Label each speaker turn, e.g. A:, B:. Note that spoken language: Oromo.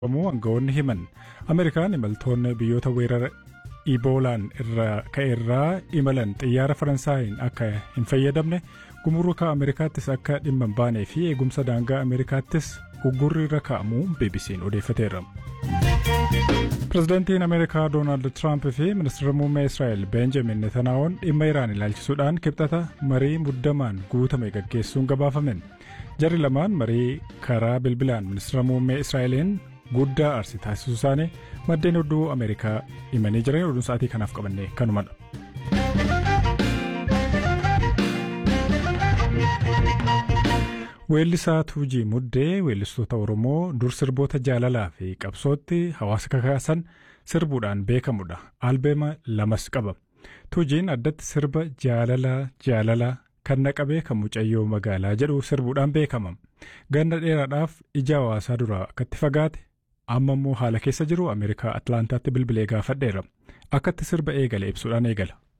A: Aangawoonni himan Ameerikaan imaltoonni biyyoota weerara Iboolaan irraa imalan xiyyaara Faransaayiin akka hin fayyadamne gumuruka Ameerikaattis akka dhimma hin baanee fi eegumsa daangaa Ameerikaattis uggurri irra kaa'amuu BBC'n odeeffateera. Pireezidaantiin Ameerikaa Doonaald Tiraamp fi ministeerri muummee Israa'el Benjamin Netanyaahuun dhimma Iraan ilaalchisuudhaan kibxata marii muddamaan guutame gaggeessuun gabaafamen. Jarri lamaan marii karaa bilbilaan ministeera muummee Israa'eliin guddaa arsii taasisuu isaanii maddeen oduu Ameerikaa himanii jiran oduun sa'aatii kanaaf qabanne kanumadha. Weellisaa Tuujii Muddee weellistoota Oromoo dur sirboota jaalalaa fi qabsootti hawaasa kakaasan sirbuudhaan beekamudha. Albeema lamas qaba. Tuujiin addatti sirba jaalalaa kan naqabee kan mucayyoo magaalaa jedhu sirbuudhaan beekama. Ganna dheeraadhaaf ija hawaasaa duraa akkatti fagaate amma immoo haala keessa jiru Ameerikaa Atlaantaatti bilbilee gaafadheera. Akkatti sirba eegale ibsuudhaan eegala.